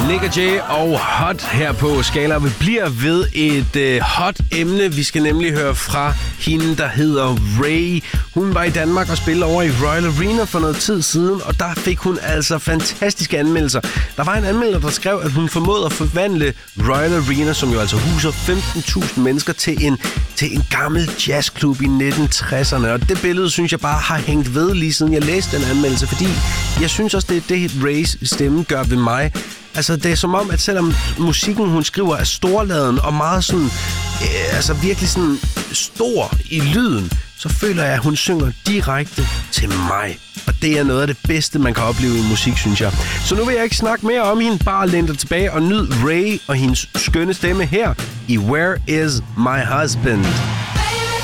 Nick og Jay og Hot her på Skala. Vi bliver ved et hot emne. Vi skal nemlig høre fra hende, der hedder Ray. Hun var i Danmark og spillede over i Royal Arena for noget tid siden, og der fik hun altså fantastiske anmeldelser. Der var en anmelder, der skrev, at hun formåede at forvandle Royal Arena, som jo altså huser 15.000 mennesker, til en gammel jazzklub i 1960'erne. Og det billede, synes jeg bare har hængt ved lige siden jeg læste den anmeldelse, fordi jeg synes også, det er det, Rays stemme gør ved mig. Altså, det er som om, at selvom musikken, hun skriver, er storladen og meget sådan, virkelig sådan stor i lyden, så føler jeg, at hun synger direkte til mig. Og det er noget af det bedste, man kan opleve i musik, synes jeg. Så nu vil jeg ikke snakke mere om hende, bare læn dig tilbage og nyd Ray og hendes skønne stemme her i Where Is My Husband?